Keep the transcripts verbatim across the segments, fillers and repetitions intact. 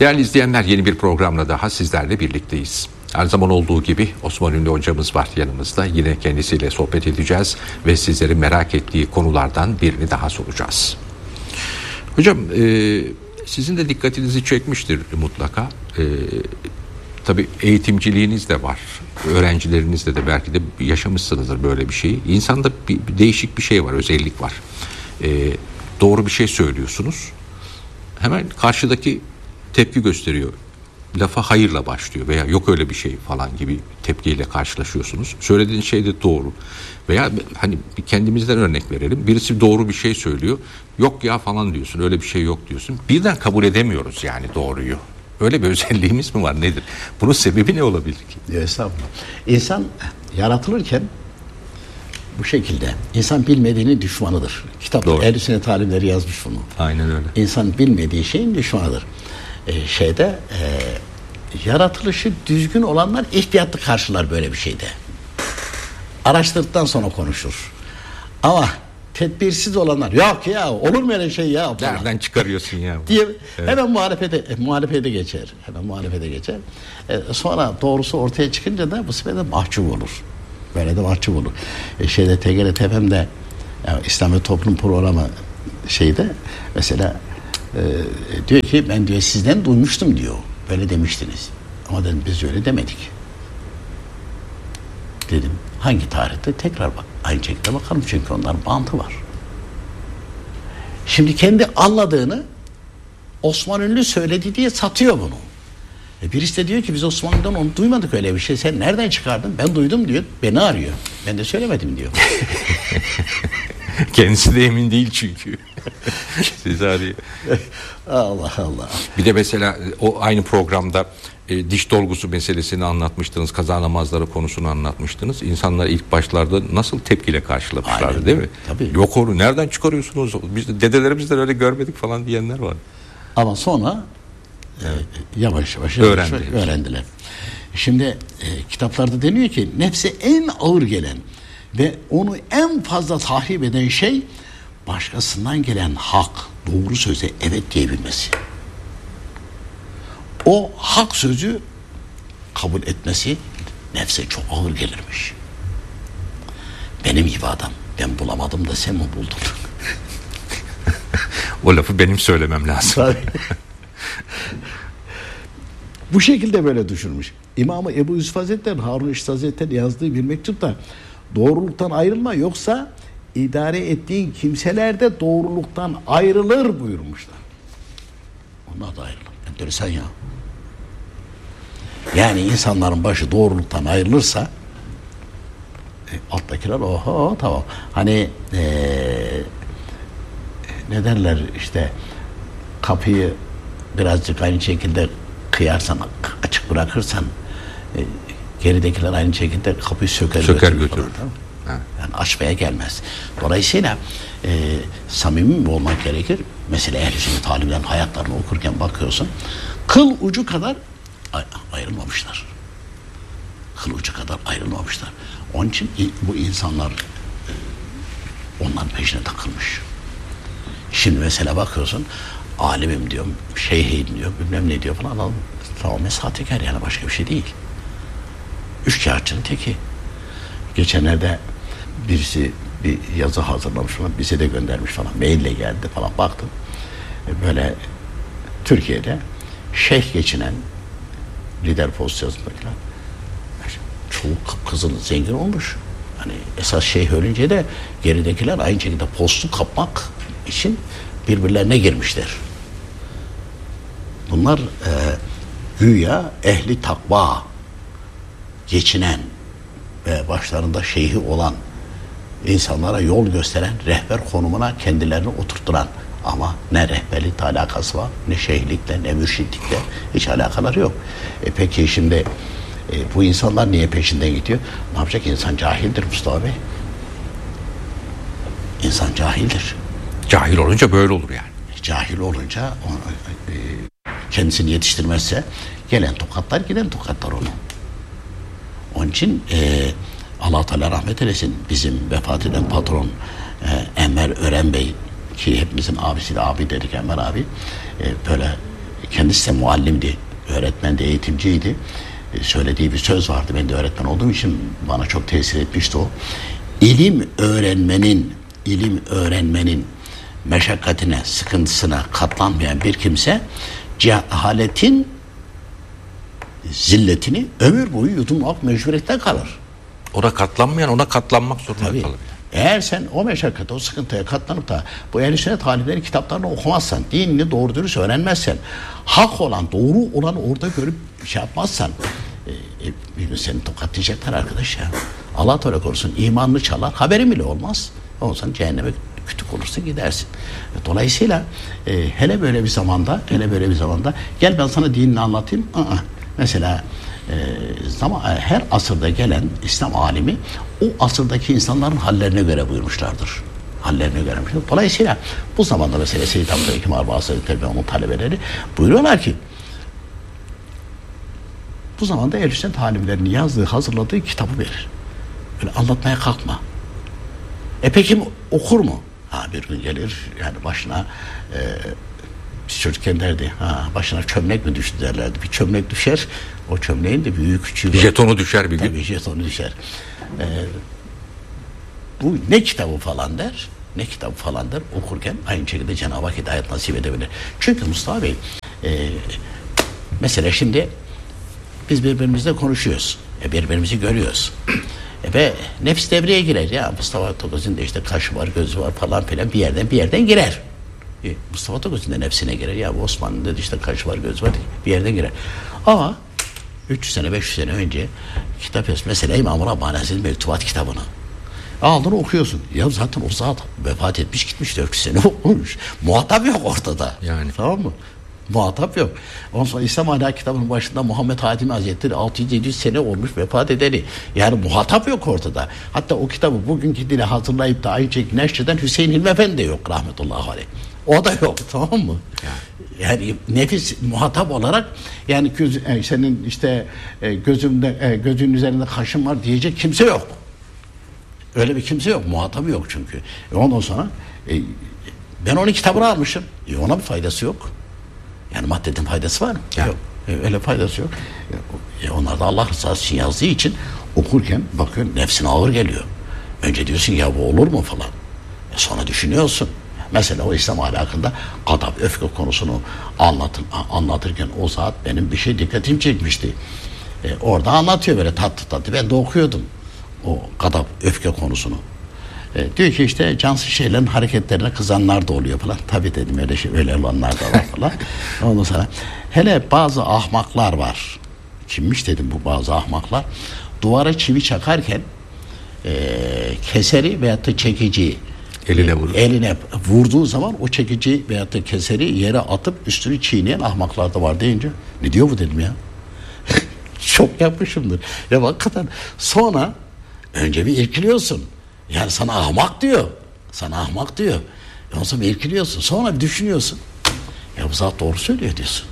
Değerli izleyenler, yeni bir programla daha sizlerle birlikteyiz. Her zaman olduğu gibi Osman Ünlü hocamız var yanımızda. Yine kendisiyle sohbet edeceğiz ve sizlerin merak ettiği konulardan birini daha soracağız. Hocam, e, sizin de dikkatinizi çekmiştir mutlaka. E, tabii eğitimciliğiniz de var. Öğrencilerinizle de belki de yaşamışsınızdır böyle bir şeyi. İnsanda bir, bir değişik bir şey var, özellik var. E, doğru bir şey söylüyorsunuz. Hemen karşıdaki tepki gösteriyor. Lafa hayırla başlıyor veya yok öyle bir şey falan gibi tepkiyle karşılaşıyorsunuz. Söylediğin şey de doğru. Veya hani kendimizden örnek verelim. Birisi doğru bir şey söylüyor. Yok ya falan diyorsun. Öyle bir şey yok diyorsun. Birden kabul edemiyoruz yani doğruyu. Öyle bir özelliğimiz mi var, nedir? Bunun sebebi ne olabilir ki? Estağfurullah. İnsan yaratılırken bu şekilde. İnsan bilmediğinin düşmanıdır. Kitapta Ehl-i Sünnet alimleri yazmış bunu. Aynen öyle. İnsan bilmediği şeyin düşmanıdır. Ee, şeyde e, yaratılışı düzgün olanlar ihtiyatlı karşılar böyle bir şeyde. Araştırdıktan sonra konuşur. Ama tedbirsiz olanlar yok ya, olur mu öyle şey ya falan. Nereden çıkarıyorsun ya diye evet. hemen muhalefete e, muhalefete geçer. Hemen muhalefete geçer. E, sonra doğrusu ortaya çıkınca da bu sefer de mahcup olur. Böyle de mahcup olur. E, şeyde T G R T F'de yani İslam Toplum Programı şeyde mesela e, diyor ki ben diyor sizden duymuştum diyor. Böyle demiştiniz. Ama dedim biz öyle demedik. Dedim hangi tarihte? Tekrar bak. Aynı şekilde bakalım çünkü onların bantı var. Şimdi kendi anladığını Osman Ünlü söyledi diye satıyor bunu. E birisi de diyor ki biz Osmanlı'dan onu duymadık öyle bir şey. Sen nereden çıkardın? Ben duydum diyor. Beni arıyor. Ben de söylemedim diyor. Kendisi de emin değil çünkü. Siz arıyor. Allah Allah. Bir de mesela o aynı programda e, diş dolgusu meselesini anlatmıştınız. Kaza namazları konusunu anlatmıştınız. İnsanlar ilk başlarda nasıl tepkiyle karşılamışlardı. Aynen. Değil mi? Tabii. Yok onu nereden çıkarıyorsunuz? Biz de, dedelerimizden öyle görmedik falan diyenler var. Ama sonra evet. e, yavaş yavaş, yavaş öğrendiler. öğrendiler. Şimdi e, kitaplarda deniyor ki nefse en ağır gelen ve onu en fazla tahrip eden şey başkasından gelen hak, doğru söze evet diyebilmesi. O hak sözü kabul etmesi nefse çok ağır gelirmiş. Benim gibi adam, ben bulamadım da sen mi buldun? O lafı benim söylemem lazım. Bu şekilde böyle düşürmüş. İmam-ı Ebu Yusuf Hazretleri, Harun Reşit Hazretleri yazdığı bir mektupta doğruluktan ayrılma yoksa idare ettiğin kimseler de doğruluktan ayrılır buyurmuşlar. Onlar da ayrılır. Enteresan ya. Yani insanların başı doğruluktan ayrılırsa e, alttakiler oho tamam. Hani e, ne derler işte kapıyı birazcık aynı şekilde kıyarsan, açık bırakırsan e, geridekiler aynı şekilde kapıyı söker, söker götürür. götürür. Falan, yani açmaya gelmez. Dolayısıyla e, samimi mi olmak gerekir? Mesela Ehl-i Sünnet alimlerin hayatlarını okurken bakıyorsun, kıl ucu kadar ayrılmamışlar. Kıl ucu kadar ayrılmamışlar. Onun için bu insanlar e, onların peşine takılmış. Şimdi mesela bakıyorsun, alimim diyor, şeyhim diyor, bilmem ne diyor falan, adam tamamen sahtekar yani, başka bir şey değil. Üçkağıtçının teki. Geçenlerde birisi bir yazı hazırlamış falan, bize de göndermiş falan, maille geldi falan, baktım. Böyle Türkiye'de şeyh geçinen lider pozisyonundakiler çoğu kızıl zengin olmuş. Hani esas şeyh ölünce de geridekiler aynı şekilde postu kapmak için birbirlerine girmişler. Bunlar e, güya ehli takva geçinen ve başlarında şeyhi olan insanlara yol gösteren, rehber konumuna kendilerini oturtturan, ama ne rehberlikle alakası var, ne şeyhlikle, ne mürşitlikle hiç alakaları yok. E peki şimdi e, bu insanlar niye peşinden gidiyor? Ne yapacak? İnsan cahildir Mustafa Bey. İnsan cahildir. Cahil olunca böyle olur yani. Cahil olunca o, e, kendisini yetiştirmezse gelen tokatlar, giden tokatlar onu. Onun için e, Allah Teala rahmet eylesin, bizim vefat eden patron e, Enver Ören Bey, ki hepimizin abisi de, abi dedik Enver abi, e, böyle kendisi de muallimdi, öğretmen de, eğitimciydi. E, söylediği bir söz vardı. Ben de öğretmen olduğum için bana çok tesir etmişti o. İlim öğrenmenin, ilim öğrenmenin meşakkatine, sıkıntısına katlanmayan bir kimse cehaletin zilletini ömür boyu yudumlamak mecburiyette kalır. Ona katlanmayan ona katlanmak zorunda Tabii. kalır. Eğer sen o meşakkate, o sıkıntıya katlanıp da bu ehl-i sünnet alimlerin kitaplarını okumazsan, dinini doğru dürüst öğrenmezsen, hak olan, doğru olan orada görüp şey yapmazsan, e, e, bir gün seni tokatlayacaklar arkadaş ya. Allah Teala korusun, imanını çalar, haberin bile olmaz. Ondan sonra cehenneme kütük olursa gidersin. Dolayısıyla e, hele böyle bir zamanda, hele böyle bir zamanda, gel ben sana dinini anlatayım. Aa, mesela e, zaman her asırda gelen İslam alimi o asırdaki insanların hallerine göre buyurmuşlardır. Hallerine göre buyurmuşlar. Dolayısıyla bu zamanda mesela Seyyid Abdülhakim Arbağası ve onun talebeleri buyuruyorlar ki bu zamanda ehl-i sünnet alimlerinin yazdığı, hazırladığı kitabı verir. Böyle anlatmaya kalkma. E peki okur mu? Ha bir gün gelir yani başına e, biz çocukken derdi ha başına çömlek mi düştü derlerdi. Bir çömlek düşer. O çömleğin de büyük küçüğü. Jetonu düşer bir gün. Tabii jetonu düşer. E, bu ne kitabı falan der. Ne kitabı falan der. Okurken aynı şekilde Cenab-ı Hak hidayet nasip edebilir. Çünkü Mustafa Bey e, mesela şimdi biz birbirimizle konuşuyoruz. E, birbirimizi görüyoruz. E be nefis devreye girer ya. Mustafa Tokuz'un da işte kaşı var, gözü var falan filan bir yerden bir yerden girer. E, Mustafa Tokuz'un da nefsine girer ya. Bu Osman'ın da işte kaşı var, gözü var bir yerden girer. Ama üç yüz sene beş yüz sene önce kitap yazmış. Mesela İmam-ı Rabbani Hazretleri Mektubat kitabını. Aldın okuyorsun. Ya zaten o zat vefat etmiş gitmiş dört yüz sene olmuş. Muhatap yok ortada. Yani. Tamam mı? Muhatap yok. Ondan sonra İslam Ahlakı kitabının başında Muhammed Hatimi Hazretleri altı yüz yedi yüz sene olmuş vefat edeli. Yani muhatap yok ortada. Hatta o kitabı bugünkü dile hazırlayıp da aynı şekilde neşreden Hüseyin Hilmi Efendi de yok rahmetullahi aleyh. O da yok, tamam mı? Yani, yani nefis muhatap olarak yani göz, e, senin işte e, gözümde e, gözünün üzerinde kaşın var diyecek kimse yok. Öyle bir kimse yok. Muhatabı yok çünkü. E ondan sonra e, ben onun kitabını almışım. E ona bir faydası yok. Yani maddeden faydası var mı? Ya. Yok. E, öyle faydası yok. E, onlar da Allah rızası için yazdığı için okurken bakıyorsun nefsine ağır geliyor. Önce diyorsun ya bu olur mu falan. E, sonra düşünüyorsun. Mesela o İslam ahlakında gadab, öfke konusunu anlatın, anlatırken o zat benim bir şey dikkatimi çekmişti. E, orada anlatıyor böyle tatlı tatlı. Ben de okuyordum o gadab, öfke konusunu. E, diyor ki işte cansız şeylerin hareketlerine kızanlar da oluyor falan. Tabii dedim öyle şey, öyle olanlar da var falan. Ondan sonra hele bazı ahmaklar var. Kimmiş dedim bu bazı ahmaklar. Duvara çivi çakarken e, keseri veyahut da çekici eline vurur. Eline vurduğu zaman o çekici veyahut da keseri yere atıp üstünü çiğneyen ahmaklar da var deyince ne diyor bu dedim ya. Çok yapmışımdır. Ya hakikaten sonra önce bir irkiliyorsun. Yani sana ahmak diyor. Sana ahmak diyor. Ondan sonra irkiliyorsun. Sonra bir düşünüyorsun. Ya bu zat doğru söylüyor diyorsun.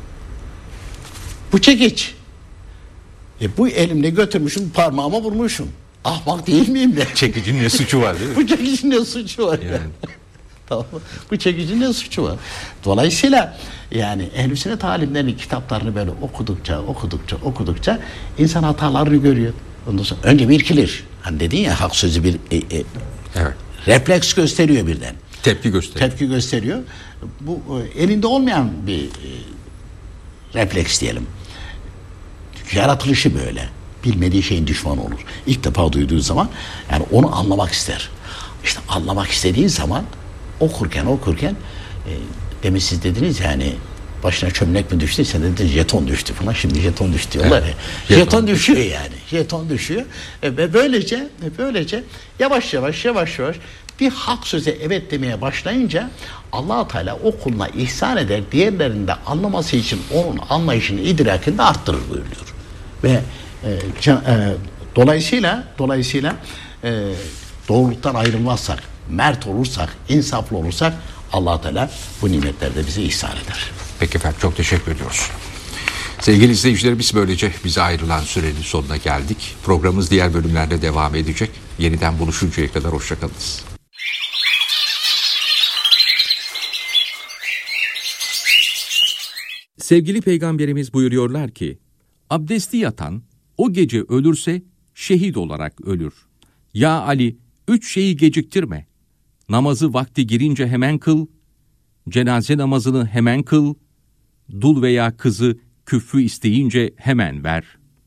Bu çekiç. E bu elimle götürmüşüm parmağıma vurmuşum. Ahmak değil miyim de? Çekicinin ne suçu var değil mi? Bu çekicinin ne suçu var yani? Ya? Tamam. Bu çekicinin ne suçu var? Dolayısıyla yani ehl-i sünnet alimlerinin kitaplarını böyle okudukça, okudukça, okudukça insan hatalarını görüyor. Ondan sonra önce bir irkilir. Hani dedin ya hak sözü bir e, e, evet. refleks gösteriyor birden. Tepki gösteriyor. Tepki gösteriyor. Bu e, elinde olmayan bir e, refleks diyelim. Yaratılışı böyle. Bilmediği şeyin düşmanı olur. İlk defa duyduğu zaman yani onu anlamak ister. İşte anlamak istediği zaman okurken okurken e, demin siz dediniz yani başına çömlek mi düştü? Sen dedin jeton düştü falan. Şimdi jeton düştü diyorlar evet. ya. Jeton, jeton düşüyor yani. Jeton düşüyor. E, ve böylece e, böylece yavaş yavaş yavaş yavaş bir hak söze evet demeye başlayınca Allah-u Teala o kuluna ihsan eder. Diğerlerinin de anlaması için onun anlayışını, idrakini de arttırır buyuruyor. Ve e, can, e, dolayısıyla dolayısıyla e, doğruluktan ayrılmazsak, mert olursak, insaflı olursak Allah Teala bu nimetleri de bize ihsan eder. Peki efendim, çok teşekkür ediyoruz. Sevgili izleyicilerimiz, böylece bize ayrılan sürenin sonuna geldik. Programımız diğer bölümlerde devam edecek. Yeniden buluşuncaya kadar hoşçakalınız. Sevgili Peygamberimiz buyuruyorlar ki, abdesti yatan o gece ölürse şehit olarak ölür. Ya Ali, üç şeyi geciktirme. Namazı vakti girince hemen kıl, cenaze namazını hemen kıl, dul veya kızı küffü isteyince hemen ver.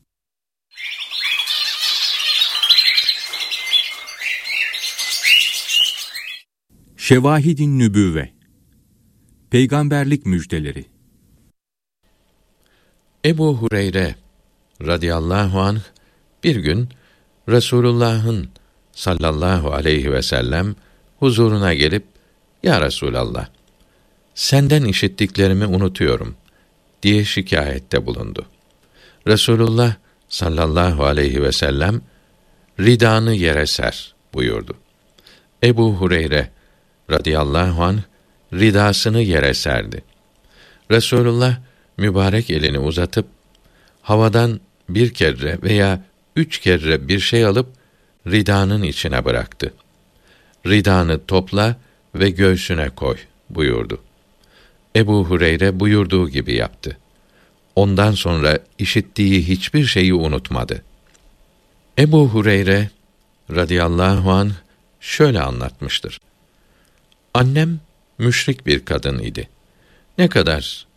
Şevahid-i Nübüvve, Peygamberlik müjdeleri. Ebu Hureyre radıyallahu anh bir gün Resulullah'ın sallallahu aleyhi ve sellem huzuruna gelip, "Ya Resulallah, senden işittiklerimi unutuyorum," diye şikayette bulundu. Resulullah sallallahu aleyhi ve sellem, "Ridanı yere ser," buyurdu. Ebu Hureyre radıyallahu anh ridasını yere serdi. Resulullah mübarek elini uzatıp havadan bir kere veya üç kere bir şey alıp ridanın içine bıraktı. "Ridanı topla ve göğsüne koy," buyurdu. Ebu Hureyre buyurduğu gibi yaptı. Ondan sonra işittiği hiçbir şeyi unutmadı. Ebu Hureyre radıyallahu anh şöyle anlatmıştır: "Annem müşrik bir kadın idi. Ne kadar